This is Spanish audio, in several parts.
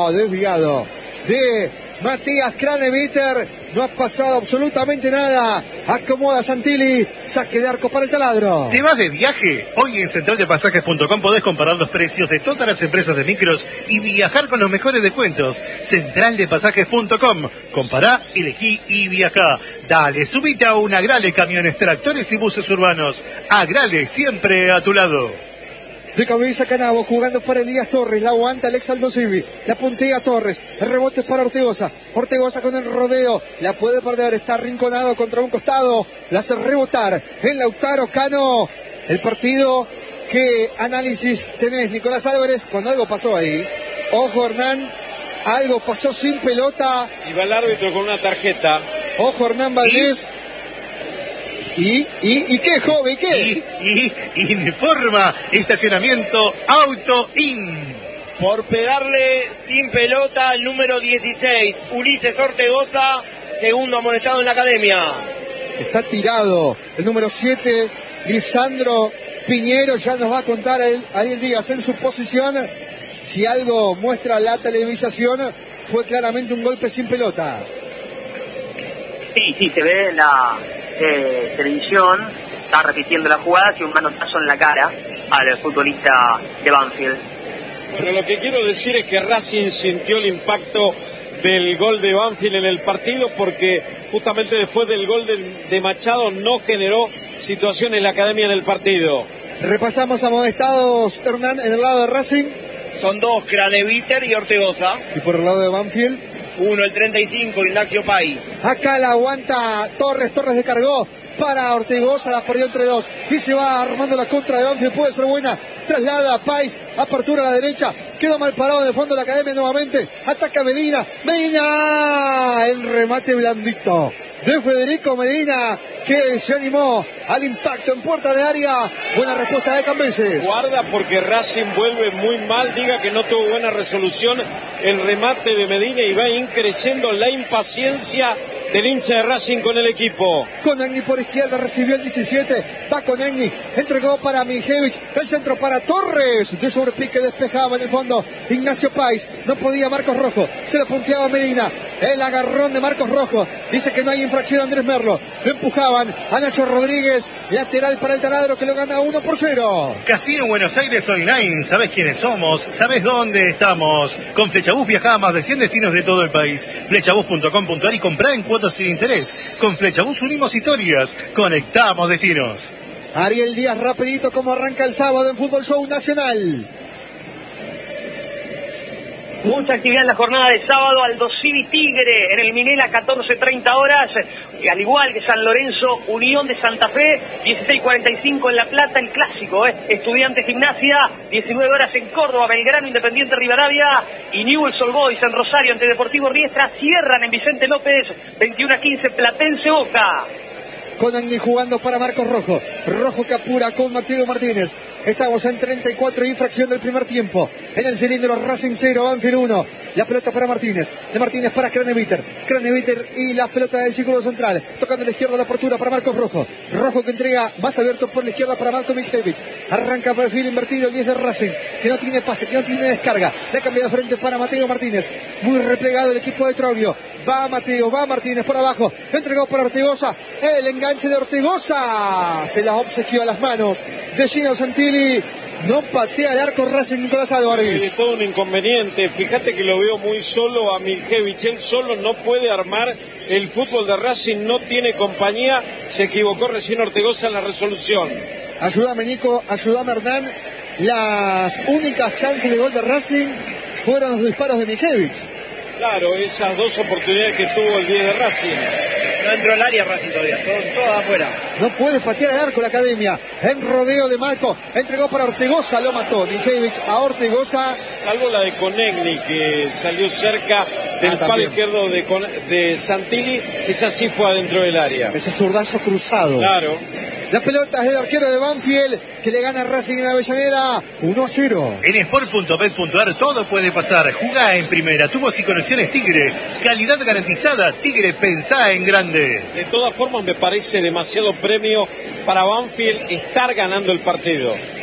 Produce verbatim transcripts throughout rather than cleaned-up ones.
Oh, desviado de Matías Craneviter. No ha pasado absolutamente nada. Acomoda Santilli. Saque de arco para el taladro. ¿Te vas de viaje? Hoy en central de pasajes punto com podés comparar los precios de todas las empresas de micros y viajar con los mejores descuentos. central de pasajes punto com. Compará, elegí y viajá. Dale, subite a una Agrale, camiones, tractores y buses urbanos. Agrale, siempre a tu lado. De cabeza Canavo, jugando para Elías Torres, la aguanta Alex Aldosivi, la puntea Torres, el rebote es para Ortegoza, Ortegoza con el rodeo, la puede perder, está arrinconado contra un costado, la hace rebotar en Lautaro Cano. El partido, ¿qué análisis tenés, Nicolás Álvarez, cuando algo pasó ahí? Ojo Hernán, algo pasó sin pelota. Y va el árbitro con una tarjeta. Ojo Hernán Valdés. ¿Y? ¿Y? ¿Y qué, joven? ¿Y qué? Y, y informa estacionamiento Auto In. Por pegarle sin pelota al número dieciséis, Ulises Ortegoza, segundo amonestado en la academia. Está tirado el número siete, Lisandro Piñero. Ya nos va a contar el Ariel Díaz en su posición. Si algo muestra la televisación, fue claramente un golpe sin pelota. Sí, sí, se ve en la eh, televisión, está repitiendo la jugada, y un manotazo en la cara al futbolista de Banfield. Bueno, lo que quiero decir es que Racing sintió el impacto del gol de Banfield en el partido, porque justamente después del gol de, de Machado no generó situaciones la academia en el partido. Repasamos amonestados, Hernán, en el lado de Racing. Son dos, Craneviter y Ortegoza. Y por el lado de Banfield, uno, el treinta y cinco, Ignacio País. Acá la aguanta Torres, Torres descargó para Ortegoza, la perdió entre dos y se va armando la contra de Banfield, puede ser buena, traslada a País, apertura a la derecha, quedó mal parado de fondo la academia nuevamente, ataca Medina, Medina, el remate blandito de Federico Medina, que se animó al impacto en puerta de área. Buena respuesta de Cambeses. Guarda, porque Racing vuelve muy mal, diga que no tuvo buena resolución el remate de Medina y va increciendo la impaciencia del hincha de Racing con el equipo. Konechny por izquierda, recibió el diecisiete, va Konechny, entregó para Mijevich, el centro para Torres, de sobrepique despejaba en el fondo Ignacio País, no podía Marcos Rojo, se lo punteaba Medina, el agarrón de Marcos Rojo, dice que no hay infracción Andrés Merlo, lo empujaban a Nacho Rodríguez, lateral para el taladro que lo gana uno por cero. Casino Buenos Aires Online, ¿sabés quiénes somos? ¿Sabés dónde estamos? Con Flechabús viajá a más de cien destinos de todo el país. Flechabús punto com punto ar y comprá en cuotas sin interés. Con Flechabús unimos historias, conectamos destinos. Ariel Díaz, rapidito como arranca el sábado en Fútbol Show Nacional. Mucha actividad en la jornada de sábado. Aldosivi Tigre en el Minela, catorce treinta horas. Y al igual que San Lorenzo, Unión de Santa Fe, dieciséis cuarenta y cinco en La Plata, el clásico, ¿eh? Estudiantes Gimnasia, diecinueve horas en Córdoba, Belgrano, Independiente Rivadavia y Newell's Old Boys en Rosario ante Deportivo Riestra. Cierran en Vicente López, veintiuno a quince, Platense Boca. Konechny jugando para Marcos Rojo. Rojo que apura con Mateo Martínez. Estamos en treinta y cuatro, infracción del primer tiempo. En el cilindro, Racing cero, Banfield uno. La pelota para Martínez. De Martínez para Craneviter. Craneviter y las pelotas del círculo central. Tocando a la izquierda la apertura para Marcos Rojo. Rojo que entrega más abierto por la izquierda para Marco Mijevich. Arranca perfil invertido el diez de Racing. Que no tiene pase, que no tiene descarga. Le cambia de frente para Mateo Martínez. Muy replegado el equipo de Troglio. Va Mateo, va Martínez por abajo. Entregó para Ortegoza. El enganche de Ortegoza. Se la obsequió a las manos de Gino Santilli. No patea el arco Racing, Nicolás Álvarez. Es todo un inconveniente. Fíjate que lo veo muy solo a Mijevich. Él solo no puede armar el fútbol de Racing. No tiene compañía. Se equivocó recién Ortegoza en la resolución. Ayúdame, Nico. Ayúdame, Hernán. Las únicas chances de gol de Racing fueron los disparos de Mijevich. Claro, esas dos oportunidades que tuvo el diez de Racing. No entró al área Racing todavía, todo, todo afuera. No puede patear el arco la academia. En rodeo de Marco, entregó para Ortegoza, lo mató Mijevich a Ortegoza. Salvo la de Konechny, que salió cerca del ah, palo izquierdo de, de Santilli. Esa sí fue adentro del área. Ese zurdazo cruzado. Claro. La pelota es del arquero de Banfield, que le gana a Racing en Avellaneda, uno a cero. En sport punto bet punto ar todo puede pasar. Jugá en primera, tubos y conexiones Tigre. Calidad garantizada, Tigre, pensá en grande. De todas formas, me parece demasiado premio para Banfield estar ganando el partido.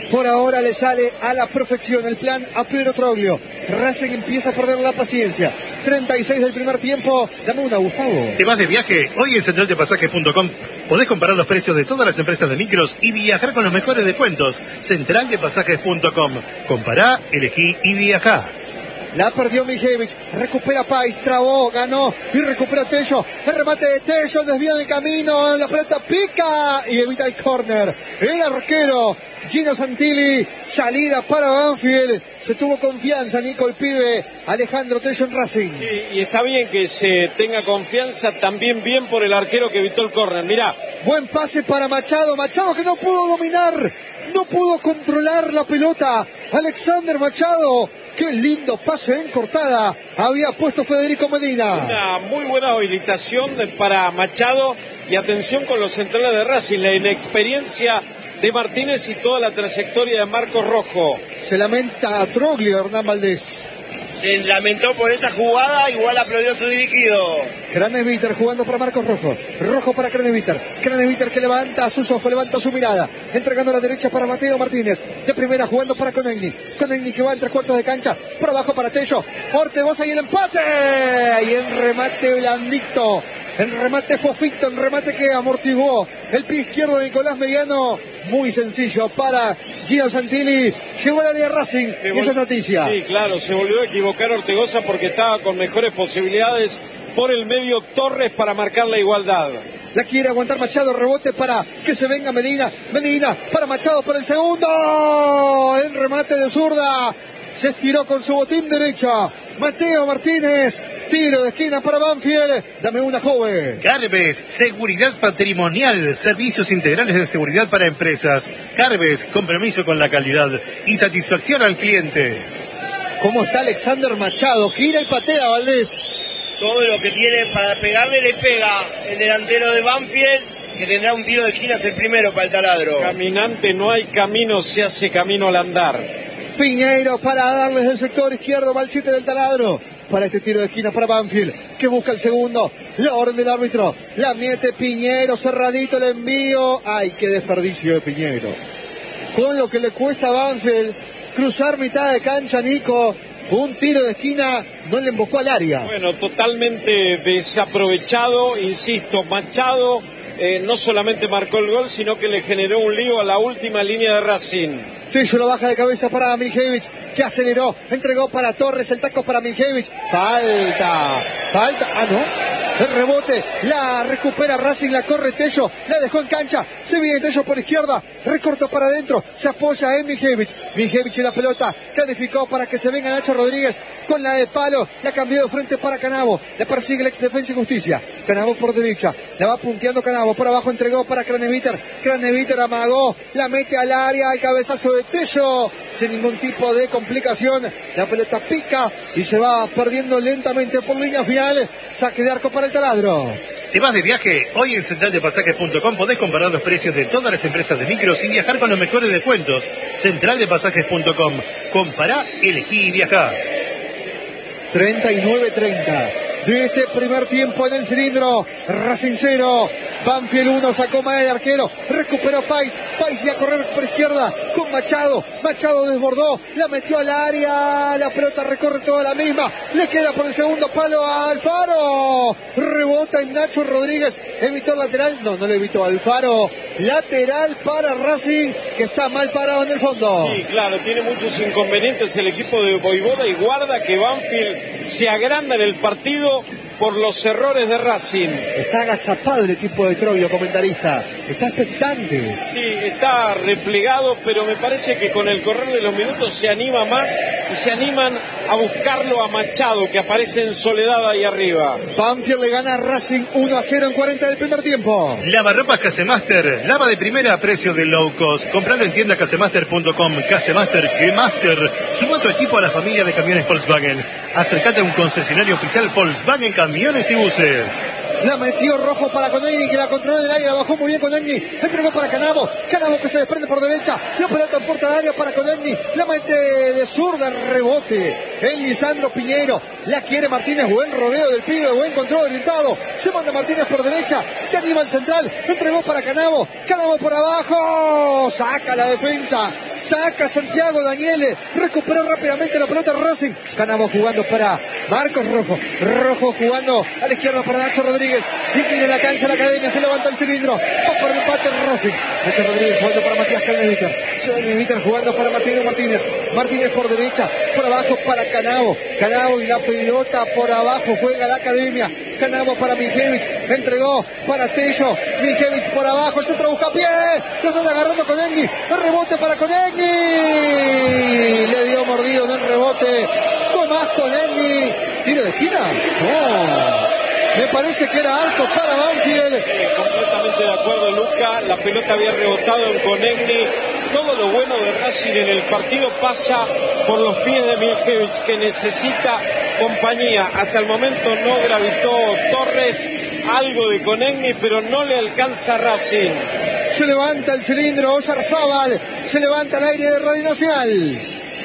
Por ahora le sale a la perfección el plan a Pedro Troglio. Racing empieza a perder la paciencia. treinta y seis del primer tiempo. Dame una, Gustavo. ¿Te vas de viaje? Hoy en central de pasajes punto com podés comparar los precios de todas las empresas de micros y viajar con los mejores descuentos. central de pasajes punto com. Compará, elegí y viajá. La perdió Mijevich, recupera Pais, trabó, ganó y recupera Tello. El remate de Tello, desvía de camino, la pelota pica y evita el córner. El arquero Gino Santilli, salida para Banfield. Se tuvo confianza Nico el pibe Alejandro Tello en Racing. Sí, y está bien que se tenga confianza, también bien por el arquero que evitó el córner. Mirá. Buen pase para Machado, Machado que no pudo dominar, no pudo controlar la pelota. Alexander Machado. ¡Qué lindo pase en cortada! Había puesto Federico Medina. Una muy buena habilitación para Machado. Y atención con los centrales de Racing. La inexperiencia de Martínez y toda la trayectoria de Marcos Rojo. Se lamenta a Troglio, Hernán Valdés. Se lamentó por esa jugada, igual aplaudió su dirigido. Craneviter jugando para Marcos Rojo. Rojo para Craneviter. Craneviter que levanta sus ojos, levanta su mirada. Entregando a la derecha para Mateo Martínez. De primera jugando para Conegni. Conegni que va en tres cuartos de cancha. Por abajo para Tello. Ortegoza y el empate. Y en remate blandito. En remate fofito, en remate que amortiguó el pie izquierdo de Nicolás Mediano. Muy sencillo para Gino Santilli. Llegó al área Racing y eso es noticia. Sí, claro, se volvió a equivocar Ortegoza porque estaba con mejores posibilidades por el medio Torres para marcar la igualdad. La quiere aguantar Machado, rebote para que se venga Medina. Medina para Machado por el segundo. El remate de zurda. Se estiró con su botín derecha. Mateo Martínez. Tiro de esquina para Banfield. Dame una, joven. Carves, seguridad patrimonial, servicios integrales de seguridad para empresas. Carves, compromiso con la calidad y satisfacción al cliente. ¿Cómo está Alexander Machado? Gira y patea, Valdés. Todo lo que tiene para pegarle le pega el delantero de Banfield, que tendrá un tiro de esquina, es el primero para el taladro. Caminante no hay camino, se hace camino al andar. Piñeiro para darles del sector izquierdo, va el siete del taladro. Para este tiro de esquina para Banfield, que busca el segundo. La orden del árbitro. La mete Piñeiro, cerradito el envío. ¡Ay, qué desperdicio de Piñeiro! Con lo que le cuesta a Banfield cruzar mitad de cancha, Nico. Un tiro de esquina no le embocó al área. Bueno, totalmente desaprovechado, insisto, Machado eh, no solamente marcó el gol, sino que le generó un lío a la última línea de Racing. Tello lo baja de cabeza para Mijevich, que aceleró, entregó para Torres, el taco para Mijevich. Falta, falta, ah no. El rebote, la recupera Racing, la corre Tello, la dejó en cancha, se viene Tello por izquierda, recorta para adentro, se apoya en Mijevich. Mijevich en la pelota, clarificó para que se venga Nacho Rodríguez con la de palo, la cambió de frente para Canavo, la persigue el ex Defensa y Justicia. Canavo por derecha, la va punteando Canavo, por abajo entregó para Craneviter, Craneviter amagó, la mete al área, el cabezazo de Tello, sin ningún tipo de complicación, la pelota pica y se va perdiendo lentamente por línea final, saque de arco para el taladro. ¿Te vas de viaje? Hoy en central de pasajes punto com podés comparar los precios de todas las empresas de micros y viajar con los mejores descuentos. central de pasajes punto com. Compará, elegí y viajá. treinta y nueve treinta de este primer tiempo en el cilindro. Racing cero, Banfield uno, sacó mal el arquero, recuperó Pais, Pais y a correr por izquierda con Machado, Machado desbordó, la metió al área, la pelota recorre toda la misma, le queda por el segundo palo a Alfaro, rebota en Nacho Rodríguez, evitó el lateral, no, no le evitó Alfaro, lateral para Racing, que está mal parado en el fondo. Sí, claro, tiene muchos inconvenientes el equipo de Voivoda y guarda que Banfield se agranda en el partido por los errores de Racing. Está agazapado el equipo de Troglio, comentarista. Está expectante. Sí, está replegado, pero me parece que con el correr de los minutos se anima más y se animan a buscarlo a Machado, que aparece en soledad ahí arriba. Banfield le gana a Racing uno a cero en cuarenta del primer tiempo. Lavarropas Casemaster, lava de primera a precio de low cost. Compralo en tienda casemaster punto com. Casemaster, que master. Suma tu equipo a la familia de camiones Volkswagen. Acércate a un concesionario oficial Volkswagen Camiones y Buses. La metió Rojo para Conegni, que la controló del área, la bajó muy bien Conegni, entregó para Canavo, Canavo que se desprende por derecha, la pelota en puerta de área para Conegni, la mete de zurda, rebote, el Lisandro Piñeiro, la quiere Martínez, buen rodeo del pibe, buen control orientado, se manda Martínez por derecha, se anima el central, entregó para Canavo, Canavo por abajo, saca la defensa, saca Santiago Daniele, recuperó rápidamente la pelota Racing. Canavo jugando para Marcos Rojo, Rojo jugando a la izquierda para Nacho Rodríguez, inclina la cancha la academia, se levanta el cilindro, va por el empate Racing. Nacho Rodríguez jugando para Matías Craneviter, Craneviter jugando para Martínez Martínez, Martínez por derecha, por abajo para Canavo, Canavo y la pelota por abajo, juega la academia, Canavo para Mijevich, entregó para Tello, Mijevich por abajo, el centro busca pie, lo están agarrando con Engi, el rebote para Conegni, le dio mordido en el rebote, Tomás Conegni, tiro de esquina, no, me parece que era arco para Banfield. Eh, completamente de acuerdo, Luca, la pelota había rebotado en Conegni. Todo lo bueno de Racing en el partido pasa por los pies de Mijevich, que necesita compañía. Hasta el momento no gravitó Torres, algo de Conegni, pero no le alcanza a Racing. Se levanta el cilindro, Oyarzábal, se levanta el aire de Radio Nacional.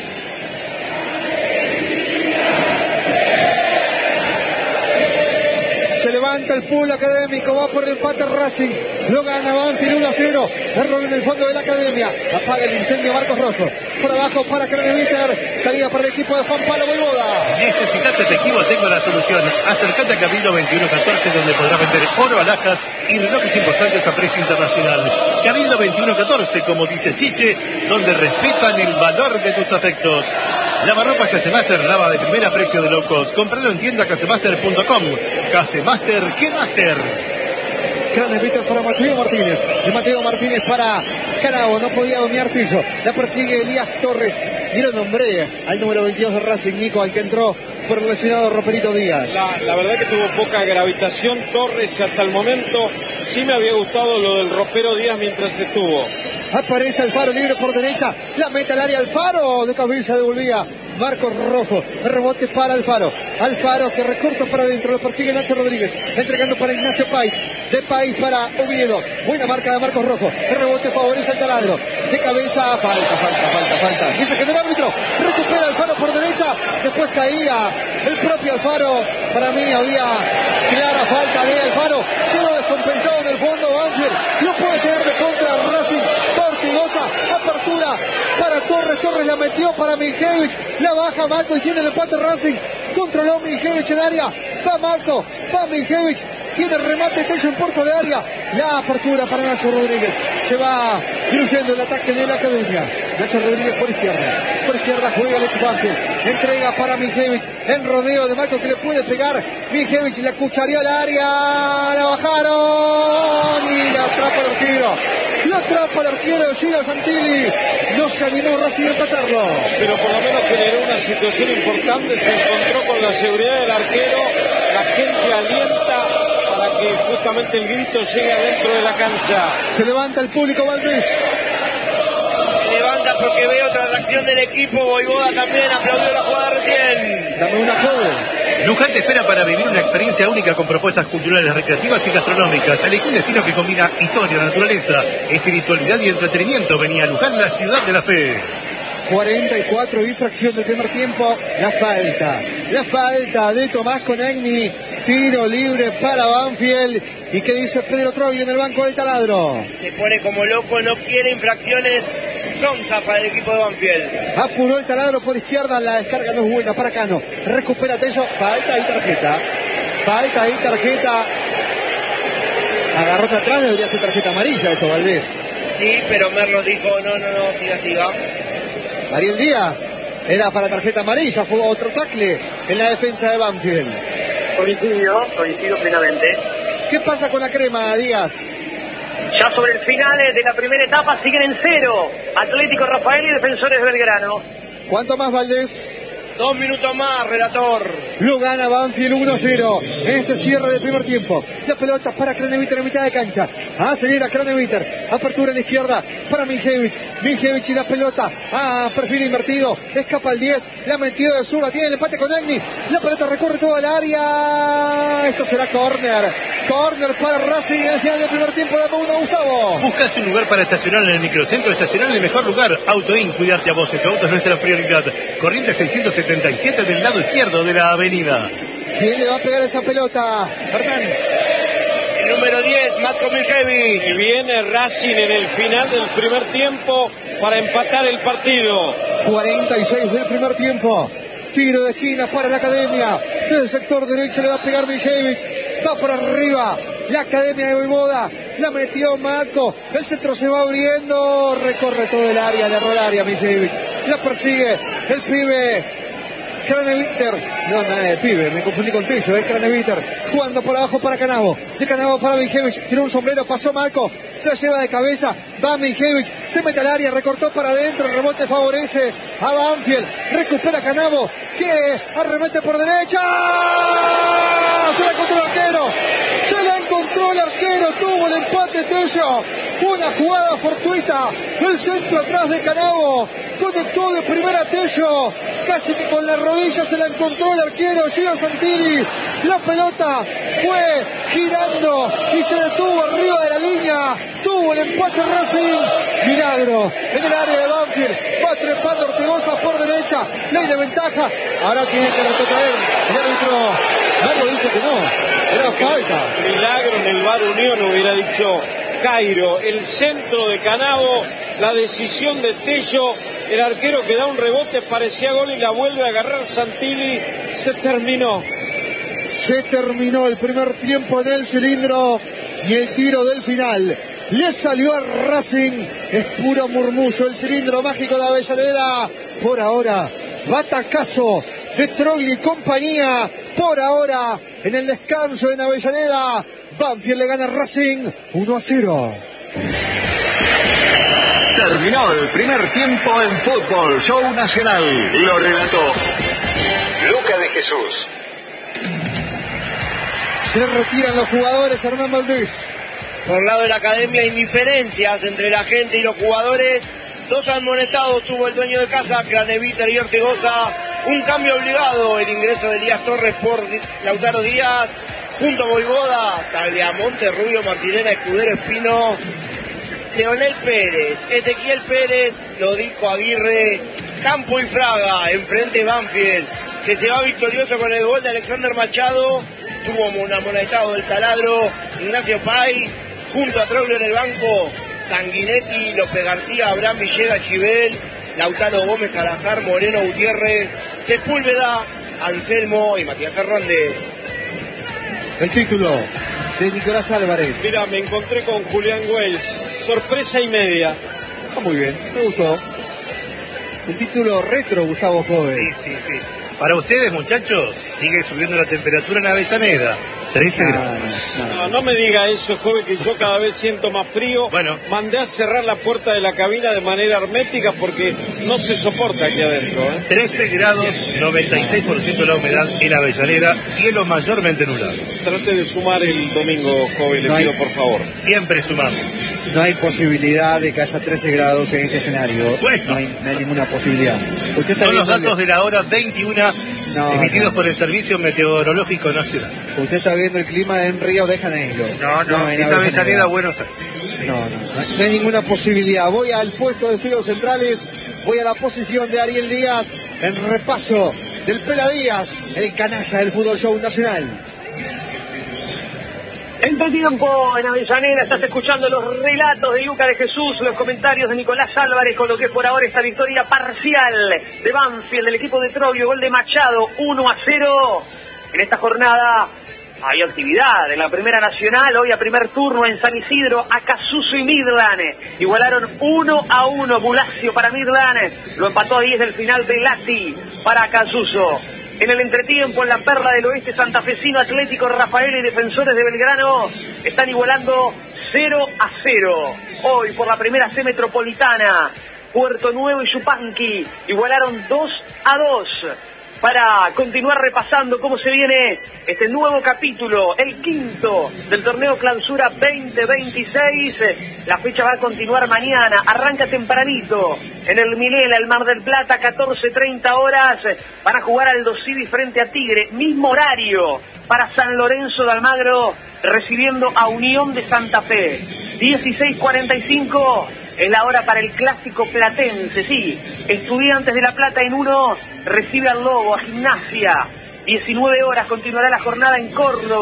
Se levanta el pool académico, va por el empate Racing, lo gana Banfield uno a cero, error en el fondo de la academia, apaga el incendio Marcos Rojo, por abajo para Craneviter, salida para el equipo de Juan Pablo Voivoda. ¿Necesitas efectivo? Tengo la solución. Acércate a Cabildo veintiuno catorce, donde podrás vender oro, alhajas y relojes importantes a precio internacional. Cabildo veintiuno catorce, como dice Chiche, donde respetan el valor de tus afectos. Lavarropas Casemaster, lava de primera, precio de locos. Compralo en tienda casemaster punto com. Casemaster, ¿qué Master? Craneviter para Mateo Martínez, y Mateo Martínez para Canavo, no podía dominar Tillo, la persigue Elías Torres, y lo nombré al número veintidós de Racing, Nico, al que entró por el lesionado Roperito Díaz. La, la verdad que tuvo poca gravitación Torres hasta el momento, sí me había gustado lo del Ropero Díaz mientras estuvo. Aparece Alfaro libre por derecha, la mete al área Alfaro, de cabeza devolvía Marcos Rojo, el rebote para Alfaro, Alfaro que recorta para adentro, lo persigue Nacho Rodríguez, entregando para Ignacio Pais, de Pais para Oviedo, buena marca de Marcos Rojo, el rebote favorece al taladro, de cabeza, falta, falta, falta, falta, dice que del árbitro, recupera Alfaro por derecha, después caía el propio Alfaro, para mí había clara falta de Alfaro, quedó descompensado en el fondo Banfield, lo puede tener de contra Racing, Ortigosa, apertura para Torres, Torres la metió para Mijevich, la baja Marco y tiene el empate Racing, controló Mijevich en área, va Marco, va Mijevich, tiene el remate Tello en puerta de área, la apertura para Nacho Rodríguez, se va diluyendo el ataque de la academia, Nacho Rodríguez por izquierda, por izquierda juega el ex Banfield, entrega para Mijevich, en rodeo de Marco que le puede pegar, Mijevich la cuchareó al área, la bajaron y la atrapa el arquero, la atrapa el arquero Gino Santilli, no se animó Racing a empatarlo. Pero por lo menos generó una situación importante, se encontró con la seguridad del arquero, la gente alienta para que justamente el grito llegue adentro de la cancha. Se levanta el público Valdés. Se levanta porque ve otra reacción del equipo, Voivoda también aplaudió la jugada recién. Dame una joven. Luján te espera para vivir una experiencia única con propuestas culturales, recreativas y gastronómicas. Elegí un destino que combina historia, naturaleza, espiritualidad y entretenimiento. Venía a Luján, la ciudad de la fe. cuarenta y cuatro y fracción del primer tiempo. La falta. La falta de Tomás Conegni. Tiro libre para Banfield. ¿Y qué dice Pedro Troglio en el banco del taladro? Se pone como loco, no quiere infracciones. Sonza para el equipo de Banfield. Apuró el taladro por izquierda, la descarga no es buena para Cano. Recupera Tello, falta y tarjeta. Falta y tarjeta. Agarrote atrás, debería ser tarjeta amarilla esto, Valdés. Sí, pero Merlo dijo, no, no, no, siga, siga. Ariel Díaz, era para tarjeta amarilla, fue otro tackle en la defensa de Banfield. Coincido, coincido plenamente. ¿Qué pasa con la crema, Díaz? Ya sobre el final de la primera etapa siguen en cero Atlético Rafael y Defensores Belgrano. ¿Cuánto más, Valdés? Dos minutos más, relator. Lo gana Banfield uno a cero en este cierre del primer tiempo. La pelota para Craneviter en mitad de cancha. Acelera Craneviter. Apertura a la izquierda para Mijevich. Mijevich y la pelota. Ah, perfil invertido. Escapa el diez. La metida de zurda. Tiene el empate con Agni. La pelota recorre toda el área. Esto será córner. Córner para Racing en el final del primer tiempo. Dame uno, Gustavo. ¿Buscas un lugar para estacionar en el microcentro? Estacionar en el mejor lugar. Autoin, cuidarte a vos. Tu auto es nuestra prioridad. Corriente seiscientos setenta y siete del lado izquierdo de la avenida. ¿Quién le va a pegar esa pelota? Hernán. El número diez, Matko Mijevich. Y viene Racing en el final del primer tiempo para empatar el partido. cuarenta y seis del primer tiempo. Tiro de esquina para la Academia. Desde el sector derecho le va a pegar Mijevich. Va por arriba. La Academia de Voivoda. La metió Marco. El centro se va abriendo. Recorre todo el área. Le erró el área Mijevich. La persigue el pibe Craneviter. No, nada de pibe. Me confundí con Tello. Es Craneviter. Jugando por abajo para Canavo. De Canavo para Mijevich. Tiró un sombrero. Pasó Marco. Se la lleva de cabeza. Va Mijevich. Se mete al área. Recortó para adentro. El rebote favorece a Banfield. Recupera Canavo. Que arremete por derecha. Se la encontró el arquero. Se la encontró el arquero. Tuvo el empate Tello. Una jugada fortuita. El centro atrás de Canavo. Conectó de primera Tello. Casi que con la rodilla se la encontró el arquero Gio Santilli. La pelota fue girando y se detuvo arriba de la línea. Tuvo el empate Racing. Milagro en el área de Banfield. Va trepando Ortigosa por derecha. Ley de ventaja. Ahora tiene que retocar él. El árbitro Marco dice que no. Era falta. Milagro en el VAR Unión hubiera dicho Cairo. El centro de Canavo. La decisión de Tello. El arquero que da un rebote, parecía gol y la vuelve a agarrar Santilli. Se terminó. Se terminó el primer tiempo del cilindro y el tiro del final. Le salió a Racing. Es puro murmullo el cilindro mágico de Avellaneda. Por ahora, batacazo de Trogli y compañía. Por ahora, en el descanso en Avellaneda, Banfield le gana a Racing uno a cero. Terminó el primer tiempo en Fútbol Show Nacional. Lo relató Luca de Jesús. Se retiran los jugadores, Hernán Valdés. Por el lado de la Academia, indiferencias entre la gente y los jugadores. Dos amonestados tuvo el dueño de casa, Craneviter y Ortigosa. Un cambio obligado, el ingreso de Elías Torres por Lautaro Díaz. Junto a Voivoda, Tagliamonte, Rubio, Martinera, Escudero, Espino, Leonel Pérez, Ezequiel Pérez, lo dijo Aguirre, Campo y Fraga, enfrente Banfield, que se va victorioso con el gol de Alexander Machado. Tuvo un amonestado del taladro, Ignacio Pay, junto a Troglio en el banco, Sanguinetti, López García, Abraham Villegas, Chivel, Lautaro Gómez, Salazar, Moreno, Gutiérrez, Sepúlveda, Anselmo y Matías Hernández. El título de Nicolás Álvarez. Mira, me encontré con Julián Wells. Sorpresa y media. Está muy bien, me gustó. El título retro, Gustavo Jove. Sí, sí, sí. Para ustedes, muchachos, sigue subiendo la temperatura en Avellaneda. trece grados. No, no, no me diga eso, joven, que yo cada vez siento más frío. Bueno. Mandé a cerrar la puerta de la cabina de manera hermética porque no se soporta aquí adentro. ¿eh? trece grados, noventa y seis por ciento la humedad en Avellaneda, cielo mayormente nublado. Trate de sumar el domingo, joven, le No hay- pido por favor. Siempre sumamos. No hay posibilidad de que haya trece grados en este escenario. Bueno. No hay, no hay ninguna posibilidad. Usted está Son los viendo datos el- de la hora veintiuno No, emitidos no. por el Servicio Meteorológico Nacional. Usted está viendo el clima en Río de Janeiro. No, no, en es Avellaneda, Buenos Aires. No, no, no, no hay ninguna posibilidad. Voy al puesto de estudios centrales, voy a la posición de Ariel Díaz, en repaso del Pela Díaz, el canalla del Fútbol Show Nacional. Entretiempo en Avellaneda, estás escuchando los relatos de Luca de Jesús, los comentarios de Nicolás Álvarez con lo que es por ahora esta victoria parcial de Banfield, del equipo de Troglio, gol de Machado, uno a cero. En esta jornada hay actividad en la Primera Nacional, hoy a primer turno en San Isidro, Acasuso y Midland igualaron uno a uno, Bulacio para Midland, lo empató a diez del final Velati para Acasuso. En el entretiempo, en la Perla del Oeste, santafesino, Atlético Rafael y Defensores de Belgrano están igualando cero a cero. Hoy, por la primera C metropolitana, Puerto Nuevo y Yupanqui igualaron dos a dos. Para continuar repasando cómo se viene este nuevo capítulo, el quinto del torneo Clausura veinte veintiséis. La fecha va a continuar mañana, arranca tempranito en el Milela, el Mar del Plata, catorce treinta horas. Van a jugar Aldo Civi frente a Tigre, mismo horario para San Lorenzo de Almagro, recibiendo a Unión de Santa Fe. dieciséis cuarenta y cinco es la hora para el clásico platense, sí. Estudiantes de La Plata en uno recibe al Lobo, a Gimnasia. diecinueve horas continuará la jornada en Córdoba.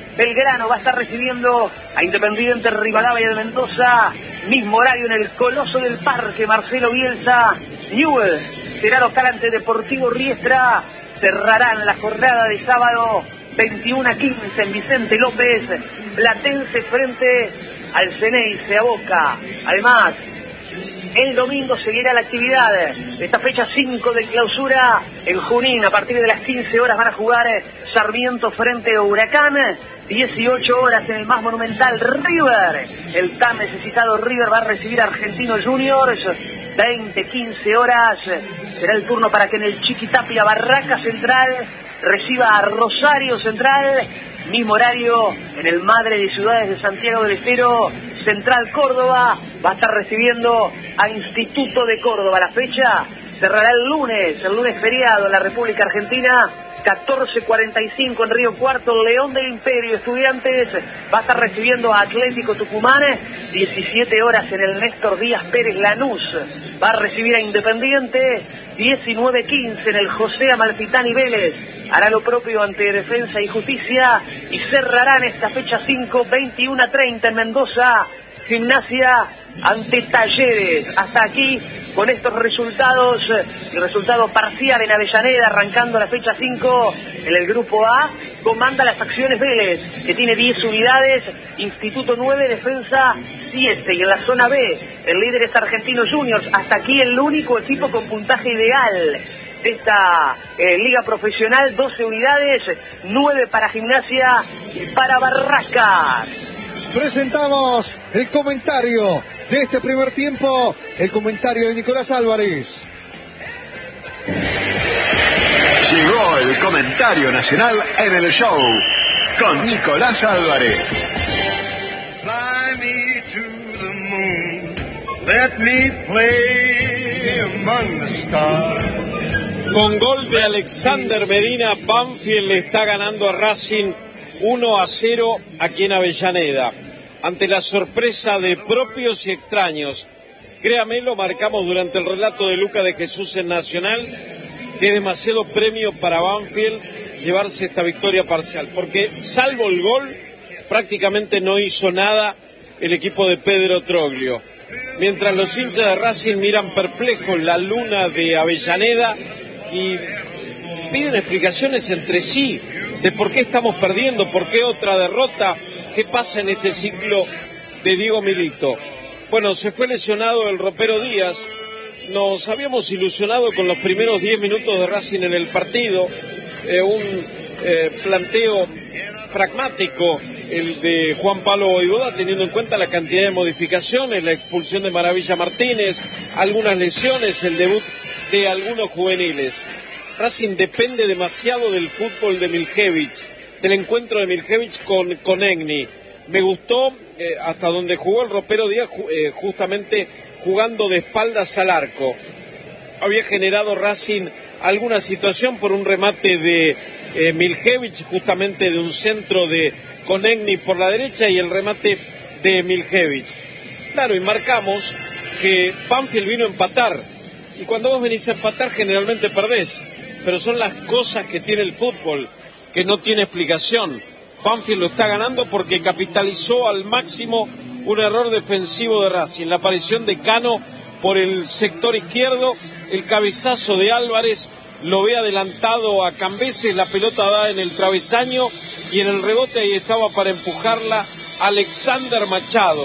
Belgrano va a estar recibiendo a Independiente Rivadavia de Mendoza. Mismo horario en el Coloso del Parque. Marcelo Bielsa, Newell será local ante Deportivo Riestra. Cerrarán la jornada de sábado veintiuno a quince en Vicente López. Platense frente al Ceneice a Boca. Además, el domingo seguirá la actividad de esta fecha cinco de clausura en Junín. A partir de las quince horas van a jugar Sarmiento frente a Huracán. dieciocho horas en el más monumental River. El tan necesitado River va a recibir a Argentinos Juniors. veinte, quince horas será el turno para que en el Chiquitapia Barraca Central reciba a Rosario Central. Mismo horario en el Madre de Ciudades de Santiago del Estero. Central Córdoba va a estar recibiendo a Instituto de Córdoba. La fecha cerrará el lunes, el lunes feriado en la República Argentina. catorce cuarenta y cinco en Río Cuarto, León del Imperio Estudiantes va a estar recibiendo a Atlético Tucumán. diecisiete horas en el Néstor Díaz Pérez Lanús va a recibir a Independiente. diecinueve quince en el José Amalfitani Vélez hará lo propio ante Defensa y Justicia. Y cerrarán esta fecha cinco, veintiuno a treinta en Mendoza, Gimnasia ante Talleres. Hasta aquí con estos resultados, el resultado parcial en Avellaneda, arrancando la fecha cinco. En el grupo A comanda las acciones Vélez, que tiene diez unidades, Instituto nueve, Defensa siete. Y en la zona B, el líder es Argentinos Juniors. Hasta aquí el único equipo con puntaje ideal de esta eh, liga profesional, doce unidades, nueve para Gimnasia y para Barracas. Presentamos el comentario de este primer tiempo, el comentario de Nicolás Álvarez. Llegó el comentario nacional en el show con Nicolás Álvarez. Fly me to the moon, let me play among the stars. Con gol de Alexander Medina, Banfield le está ganando a Racing uno a cero aquí en Avellaneda. Ante la sorpresa de propios y extraños, créame, lo marcamos durante el relato de Luca de Jesús en Nacional, que es demasiado premio para Banfield llevarse esta victoria parcial, porque salvo el gol, prácticamente no hizo nada el equipo de Pedro Troglio. Mientras los hinchas de Racing miran perplejos la luna de Avellaneda y piden explicaciones entre sí de por qué estamos perdiendo, por qué otra derrota, qué pasa en este ciclo de Diego Milito. Bueno, se fue lesionado el ropero Díaz. Nos habíamos ilusionado con los primeros diez minutos de Racing en el partido, eh, un eh, planteo pragmático el de Juan Pablo Voivoda, teniendo en cuenta la cantidad de modificaciones, la expulsión de Maravilla Martínez, algunas lesiones, el debut de algunos juveniles. Racing depende demasiado del fútbol de Miljevich, del encuentro de Miljevich con Konechny. Me gustó eh, hasta donde jugó el ropero Díaz, eh, justamente jugando de espaldas al arco. Había generado Racing alguna situación por un remate de eh, Miljevich, justamente de un centro de Konechny por la derecha y el remate de Miljevich. Claro, y marcamos que Banfield vino a empatar. Y cuando vos venís a empatar generalmente perdés. Pero son las cosas que tiene el fútbol, que no tiene explicación. Banfield lo está ganando porque capitalizó al máximo un error defensivo de Racing. La aparición de Cano por el sector izquierdo, el cabezazo de Álvarez, lo ve adelantado a Cambeses, la pelota da en el travesaño y en el rebote ahí estaba para empujarla Alexander Machado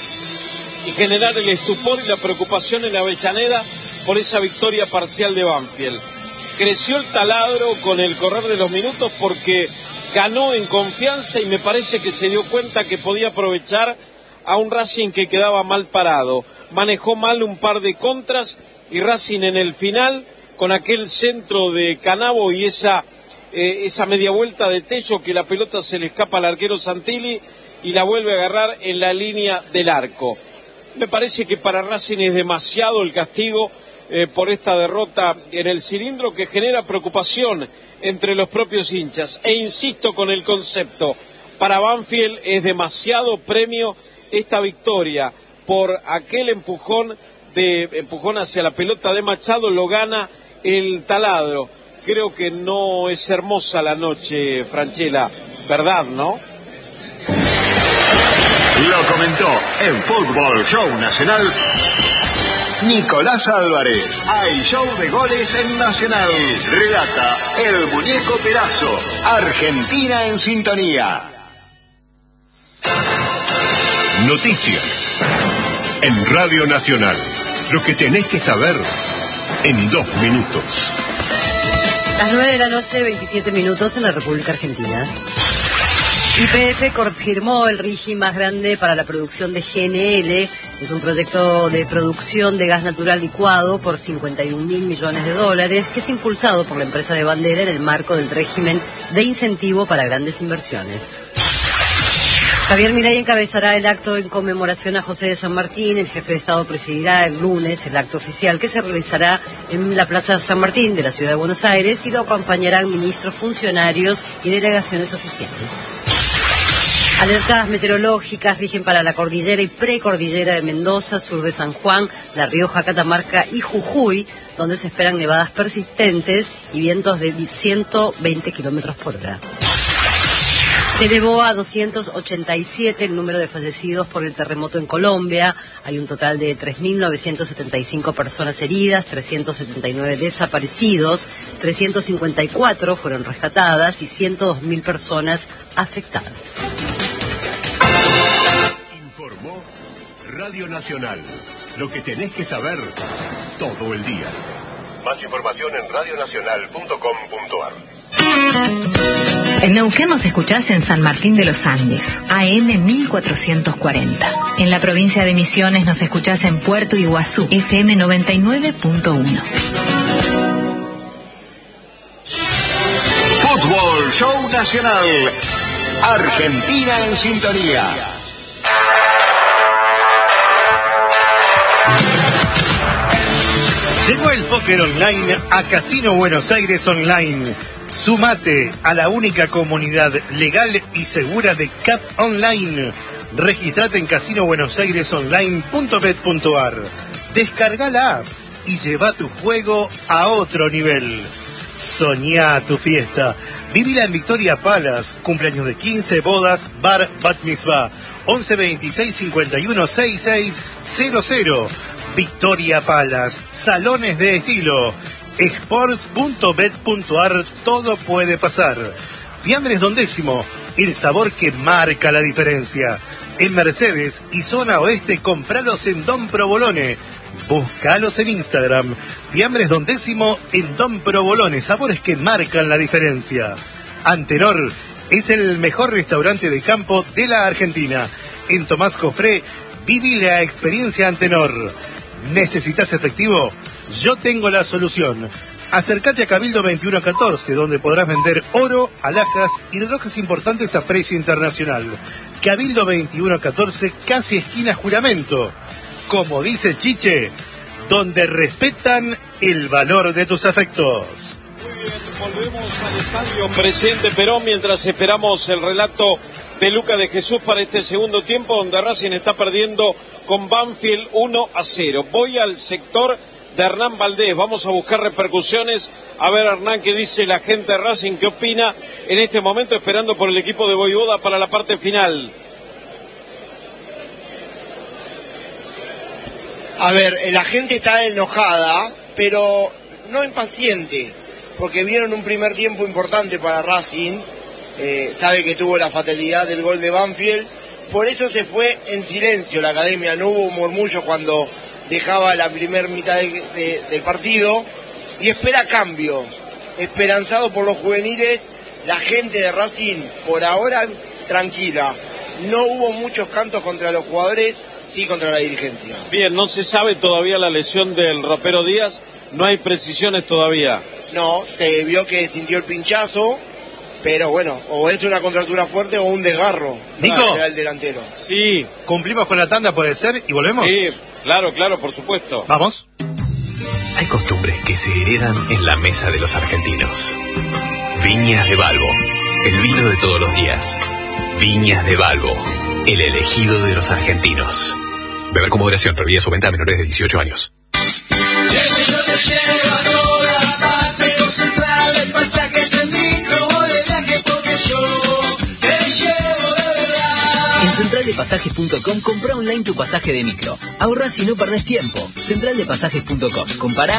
y generar el estupor y la preocupación en Avellaneda por esa victoria parcial de Banfield. Creció el taladro con el correr de los minutos porque ganó en confianza y me parece que se dio cuenta que podía aprovechar a un Racing que quedaba mal parado. Manejó mal un par de contras y Racing en el final, con aquel centro de Canavo y esa, eh, esa media vuelta de Tello, que la pelota se le escapa al arquero Santilli y la vuelve a agarrar en la línea del arco. Me parece que para Racing es demasiado el castigo Eh, por esta derrota en el cilindro, que genera preocupación entre los propios hinchas. E insisto con el concepto, para Banfield es demasiado premio esta victoria por aquel empujón de empujón hacia la pelota de Machado, lo gana el taladro. Creo que no es hermosa la noche, Franchella, ¿verdad, no? Lo comentó en Fútbol Show Nacional Nicolás Álvarez. Hay show de goles en Nacional. Relata el Muñeco Perazo. Argentina en sintonía. Noticias en Radio Nacional. Lo que tenés que saber en dos minutos. Las nueve de la noche, veintisiete minutos en la República Argentina. Y P F confirmó el RIGI más grande para la producción de G N L. Es un proyecto de producción de gas natural licuado por cincuenta y un mil millones de dólares, que es impulsado por la empresa de Bandera en el marco del régimen de incentivo para grandes inversiones. Javier Milei encabezará el acto en conmemoración a José de San Martín. El jefe de Estado presidirá el lunes el acto oficial, que se realizará en la Plaza San Martín de la Ciudad de Buenos Aires, y lo acompañarán ministros, funcionarios y delegaciones oficiales. Alertas meteorológicas rigen para la cordillera y precordillera de Mendoza, sur de San Juan, La Rioja, Catamarca y Jujuy, donde se esperan nevadas persistentes y vientos de ciento veinte kilómetros por hora. Se elevó a doscientos ochenta y siete el número de fallecidos por el terremoto en Colombia. Hay un total de tres mil novecientos setenta y cinco personas heridas, trescientos setenta y nueve desaparecidos, trescientos cincuenta y cuatro fueron rescatadas y ciento dos mil personas afectadas. Informó Radio Nacional. Lo que tenés que saber todo el día. Más información en radionacional punto com punto ar. En Neuquén nos escuchás en San Martín de los Andes, A M mil cuatrocientos cuarenta. En la provincia de Misiones nos escuchás en Puerto Iguazú, F M noventa y nueve punto uno. Fútbol Show Nacional. Argentina en sintonía. Llegó el póker online a Casino Buenos Aires Online. Sumate a la única comunidad legal y segura de C A P Online. Registrate en casino buenos aires online punto bet punto ar. Descarga la app y lleva tu juego a otro nivel. Soñá tu fiesta. Vivila en Victoria Palace. Cumpleaños de quince, bodas, bar, bat mitzvah. once veintiséis cincuenta y uno sesenta y seis cero cero. Victoria Palace. Salones de estilo. Sports punto bet punto ar, todo puede pasar. Fiambres Don Décimo, el sabor que marca la diferencia. En Mercedes y zona oeste, compralos en Don Provolone. Búscalos en Instagram. Fiambres Don Décimo en Don Provolone, sabores que marcan la diferencia. Antenor es el mejor restaurante de campo de la Argentina. En Tomás Jofré, viví la experiencia Antenor. ¿Necesitas efectivo? Yo tengo la solución. Acércate a Cabildo veintiuno catorce, donde podrás vender oro, alhajas y relojes importantes a precio internacional. Cabildo veintiuno catorce, casi esquina Juramento. Como dice Chiche, donde respetan el valor de tus afectos. Muy bien, volvemos al estadio Presidente Perón mientras esperamos el relato de Luca de Jesús para este segundo tiempo, donde Racing está perdiendo con Banfield uno a cero. Voy al sector de Hernán Valdés, vamos a buscar repercusiones. A ver, Hernán, qué dice la gente de Racing, qué opina en este momento, esperando por el equipo de Voivoda para la parte final. A ver, la gente está enojada, pero no impaciente, porque vieron un primer tiempo importante para Racing. Eh, sabe que tuvo la fatalidad del gol de Banfield, por eso se fue en silencio la academia, no hubo murmullo cuando dejaba la primera mitad de, de, del partido, y espera cambios, esperanzado por los juveniles. La gente de Racing por ahora tranquila, no hubo muchos cantos contra los jugadores, sí contra la dirigencia. Bien, no se sabe todavía la lesión del ropero Díaz, no hay precisiones todavía. No, se vio que sintió el pinchazo, pero bueno, o es una contractura fuerte o un desgarro. Nico, será el delantero. Sí. ¿Cumplimos con la tanda, puede ser, y volvemos? Sí, claro, claro, por supuesto. Vamos. Hay costumbres que se heredan en la mesa de los argentinos. Viñas de Balbo, el vino de todos los días. Viñas de Balbo, el elegido de los argentinos. Beber con moderación, prohibida su venta a menores de dieciocho años. Yo te llevo a toda parte, los centrales, pasajes en micro, voy de viaje porque yo te llevo de verdad. En Central de Pasajes punto com, comprá online tu pasaje de micro. Ahorrás y no perdés tiempo. Central de Pasajes punto com. Compará